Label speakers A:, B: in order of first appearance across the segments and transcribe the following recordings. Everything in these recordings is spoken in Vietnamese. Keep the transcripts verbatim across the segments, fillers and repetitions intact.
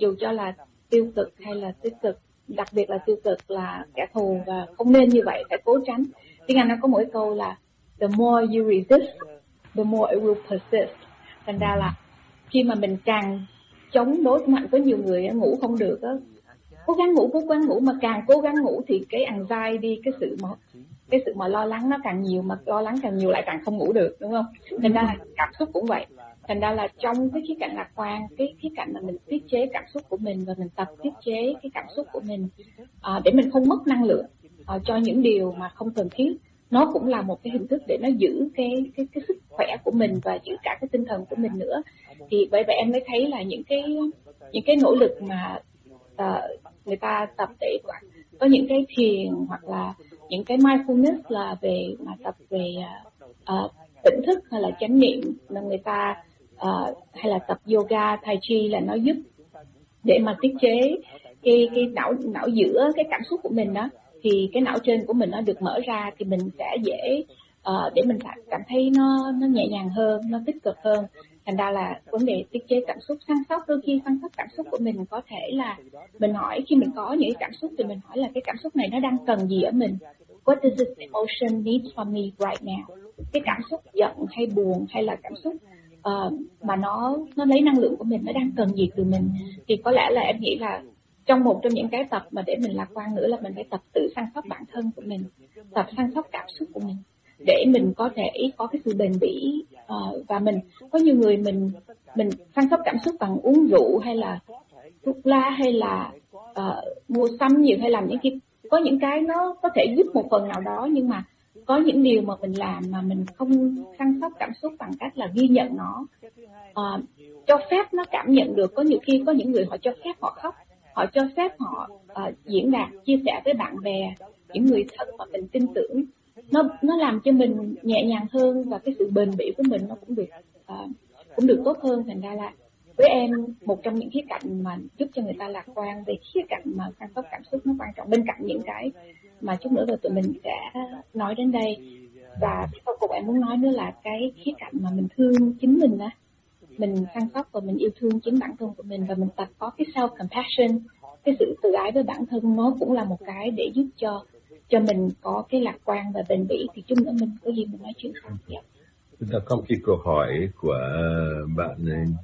A: dù cho là tiêu cực hay là tích cực, đặc biệt là tiêu cực là kẻ thù và không nên như vậy, phải cố tránh. Tiếng Anh nó có mỗi câu là the more you resist, the more it will persist. Thành ra là khi mà mình càng chống đối mạnh, có nhiều người ngủ không được á, cố gắng ngủ, cố gắng ngủ mà càng cố gắng ngủ thì cái anxiety, cái sự mà cái sự mà lo lắng nó càng nhiều, mà lo lắng càng nhiều lại càng không ngủ được, đúng không? Thành ra là cảm xúc cũng vậy. Thành ra là trong cái khía cạnh lạc quan, cái khía cạnh mà mình tiết chế cảm xúc của mình và mình tập tiết chế cái cảm xúc của mình à, để mình không mất năng lượng à, cho những điều mà không cần thiết, nó cũng là một cái hình thức để nó giữ cái cái cái sức khỏe của mình và giữ cả cái tinh thần của mình nữa. Thì bởi vậy em mới thấy là những cái những cái nỗ lực mà à, người ta tập để có những cái thiền hoặc là những cái mindfulness là về mà tập về uh, tỉnh thức hay là chánh niệm, là người ta uh, hay là tập yoga, tai chi, là nó giúp để mà tiết chế cái cái não não giữa cái cảm xúc của mình đó, thì cái não trên của mình nó được mở ra thì mình sẽ dễ uh, để mình cảm thấy nó nó nhẹ nhàng hơn, nó tích cực hơn. Thành ra là vấn đề tiết chế cảm xúc, săn sóc, đôi khi săn sóc cảm xúc của mình có thể là mình hỏi, khi mình có những cảm xúc thì mình hỏi là cái cảm xúc này nó đang cần gì ở mình. What does this emotion need from me right now? Cái cảm xúc giận hay buồn hay là cảm xúc uh, mà nó nó lấy năng lượng của mình, nó đang cần gì từ mình. Thì có lẽ là em nghĩ là trong một trong những cái tập mà để mình lạc quan nữa là mình phải tập tự săn sóc bản thân của mình, tập săn sóc cảm xúc của mình để mình có thể có cái sự bền bỉ. Uh, và mình có nhiều người mình mình săn sóc cảm xúc bằng uống rượu hay là thuốc lá hay là uh, mua sắm nhiều hay làm những cái, có những cái nó có thể giúp một phần nào đó, nhưng mà có những điều mà mình làm mà mình không săn sóc cảm xúc bằng cách là ghi nhận nó, uh, cho phép nó cảm nhận được. Có nhiều khi có những người họ cho phép họ khóc, họ cho phép họ uh, diễn đạt, chia sẻ với bạn bè, những người thân mà mình tin tưởng. Nó nó làm cho mình nhẹ nhàng hơn và cái sự bền bỉ của mình nó cũng được uh, cũng được tốt hơn. Thành ra là với em, một trong những khía cạnh mà giúp cho người ta lạc quan về khía cạnh mà săn sóc cảm xúc nó quan trọng, bên cạnh những cái mà chút nữa rồi tụi mình sẽ nói đến đây. Và cái câu cùng em muốn nói nữa là cái khía cạnh mà mình thương chính mình á, mình săn sóc và mình yêu thương chính bản thân của mình và mình tập có cái self compassion, cái sự tự ái với bản thân, nó cũng là một cái để giúp cho cho mình có cái lạc quan và bền bỉ. Thì chút nữa mình có gì mình nói chuyện sau. Yeah.
B: Chúng ta có một cái câu hỏi của bạn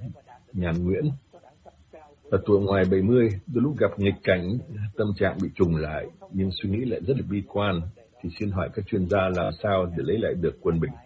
B: Nhàn Nguyễn. Ở tuổi ngoài bảy mươi, đôi lúc gặp nghịch cảnh, tâm trạng bị trùng lại, nhưng suy nghĩ lại rất là bi quan. Thì xin hỏi các chuyên gia làm sao để lấy lại được quân bình?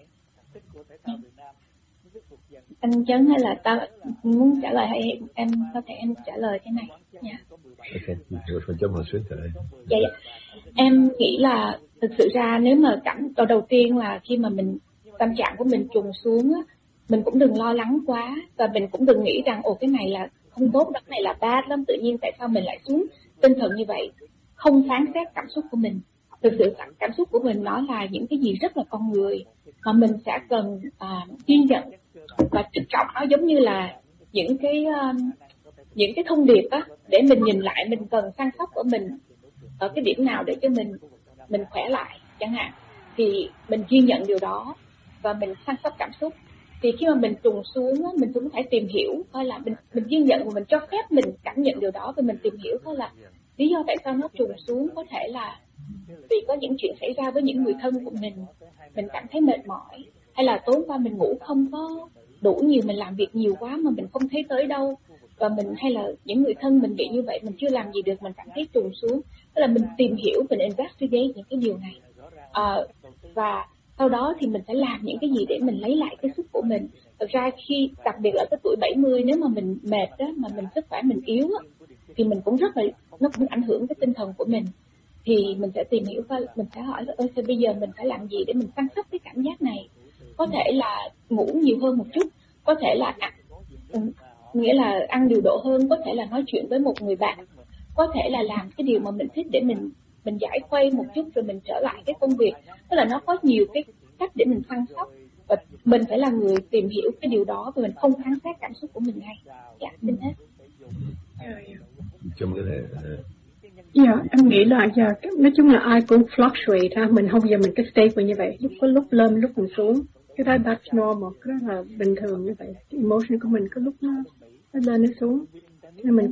A: Anh Chấn hay là tao muốn trả lời hay em, em có thể em trả lời cái này nha.
B: Ok, một phần trăm hỏi xuyên trả lời.
A: Dạ, dạ. Em nghĩ là thực sự ra nếu mà cảm đầu đầu tiên là khi mà mình tâm trạng của mình trùng xuống á, mình cũng đừng lo lắng quá và mình cũng đừng nghĩ rằng ồ cái này là không tốt, cái này là bad lắm, tự nhiên tại sao mình lại xuống tinh thần như vậy. Không phán xét cảm xúc của mình. Thực sự cảm xúc của mình nó là những cái gì rất là con người mà mình sẽ cần à, ghi nhận và trân trọng nó, giống như là những cái uh, những cái thông điệp á, để mình nhìn lại mình cần săn sóc của mình ở cái điểm nào để cho mình mình khỏe lại chẳng hạn, thì mình ghi nhận điều đó và mình săn sóc cảm xúc. Thì khi mà mình trùng xuống á, mình cũng phải tìm hiểu coi là mình mình ghi nhận và mình cho phép mình cảm nhận điều đó và mình tìm hiểu coi là lý do tại sao nó trùng xuống. Có thể là vì có những chuyện xảy ra với những người thân của mình, mình cảm thấy mệt mỏi, hay là tối qua mình ngủ không có đủ nhiều, mình làm việc nhiều quá mà mình không thấy tới đâu, và mình hay là những người thân mình bị như vậy, mình chưa làm gì được, mình cảm thấy trùng xuống. Tức là mình tìm hiểu, mình investigate những cái điều này, à, và sau đó thì mình phải làm những cái gì để mình lấy lại cái sức của mình. Thực ra khi đặc biệt là cái tuổi bảy mươi, nếu mà mình mệt đó, mà mình sức khỏe mình yếu á, thì mình cũng rất là, nó cũng ảnh hưởng cái tinh thần của mình. Thì mình sẽ tìm hiểu, mình sẽ hỏi là ơi thế bây giờ mình phải làm gì để mình săn sóc cái cảm giác này. Có thể là ngủ nhiều hơn một chút, có thể là ăn, nghĩa là ăn điều độ hơn, có thể là nói chuyện với một người bạn, có thể là làm cái điều mà mình thích để mình mình giải khuây một chút rồi mình trở lại cái công việc. Tức là nó có nhiều cái cách để mình săn sóc và mình phải là người tìm hiểu cái điều đó và mình không phán xét cảm xúc của mình ngay. Dạ, mình hết.
B: Trong cái thể
C: Dạ, em nghĩ là giờ nói chung là ai cũng fluctuate ha, mình không giờ mình cái stable như vậy, lúc có lúc lên lúc mình xuống, cái đó that's normal, cái đó là bình thường như vậy. Cái emotion của mình có lúc nó nó lên nó xuống, nên mình